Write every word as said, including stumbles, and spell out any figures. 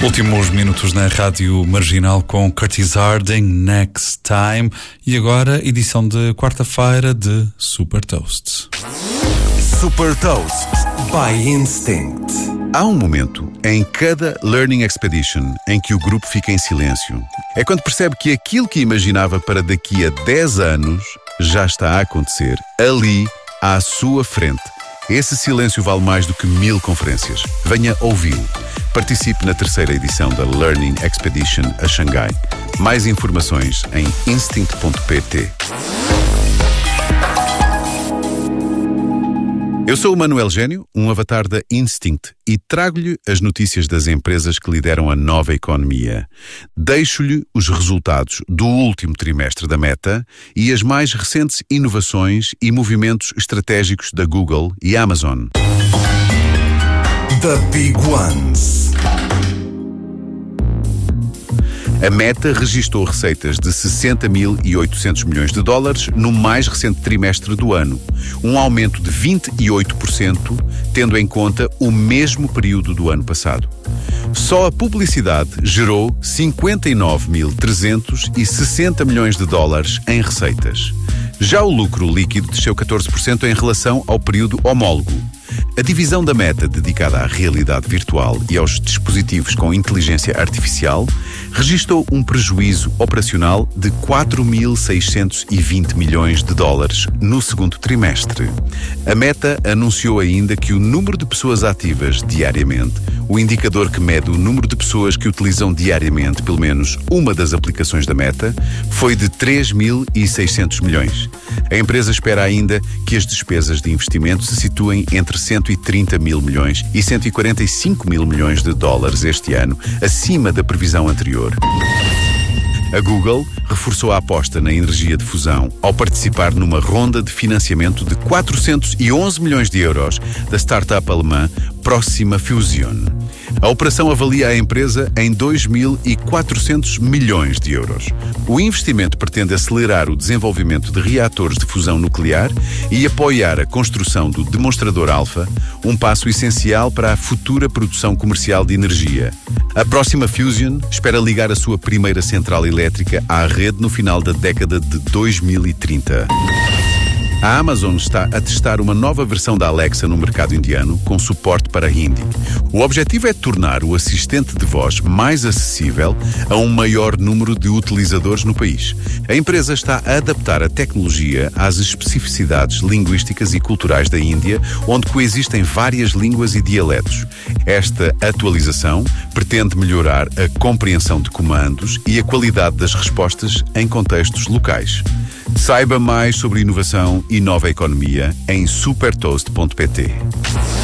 Últimos minutos na Rádio Marginal com Curtis Harding, Next Time. E agora, edição de quarta-feira de Super Toast. Super Toast by Instinct. Há um momento em cada Learning Expedition em que o grupo fica em silêncio. É quando percebe que aquilo que imaginava para daqui a dez anos já está a acontecer ali, à sua frente. Esse silêncio vale mais do que mil conferências. Venha ouvi-lo. Participe na terceira edição da Learning Expedition a Xangai. Mais informações em instinct ponto pt. Eu sou o Manuel Gênio, um avatar da Instinct, e trago-lhe as notícias das empresas que lideram a nova economia. Deixo-lhe os resultados do último trimestre da Meta e as mais recentes inovações e movimentos estratégicos da Google e Amazon. The Big Ones. A Meta registrou receitas de sessenta mil e oitocentos milhões de dólares no mais recente trimestre do ano, um aumento de vinte e oito por cento, tendo em conta o mesmo período do ano passado. Só a publicidade gerou cinquenta e nove mil trezentos e sessenta milhões de dólares em receitas. Já o lucro líquido desceu catorze por cento em relação ao período homólogo. A divisão da Meta dedicada à realidade virtual e aos dispositivos com inteligência artificial registrou um prejuízo operacional de quatro mil seiscentos e vinte milhões de dólares no segundo trimestre. A Meta anunciou ainda que o número de pessoas ativas diariamente, o indicador que mede o número de pessoas que utilizam diariamente pelo menos uma das aplicações da Meta, foi de três mil e seiscentos milhões. A empresa espera ainda que as despesas de investimento se situem entre cento e trinta mil milhões e cento e quarenta e cinco mil milhões de dólares este ano, acima da previsão anterior. A Google reforçou a aposta na energia de fusão ao participar numa ronda de financiamento de quatrocentos e onze milhões de euros da startup alemã Proxima Fusion. A operação avalia a empresa em dois mil e quatrocentos milhões de euros. O investimento pretende acelerar o desenvolvimento de reatores de fusão nuclear e apoiar a construção do demonstrador alfa, um passo essencial para a futura produção comercial de energia. A Proxima Fusion espera ligar a sua primeira central elétrica à rede no final da década de dois mil e trinta. A Amazon está a testar uma nova versão da Alexa no mercado indiano, com suporte para Hindi. O objetivo é tornar o assistente de voz mais acessível a um maior número de utilizadores no país. A empresa está a adaptar a tecnologia às especificidades linguísticas e culturais da Índia, onde coexistem várias línguas e dialetos. Esta atualização pretende melhorar a compreensão de comandos e a qualidade das respostas em contextos locais. Saiba mais sobre inovação e nova economia em super toast ponto pt.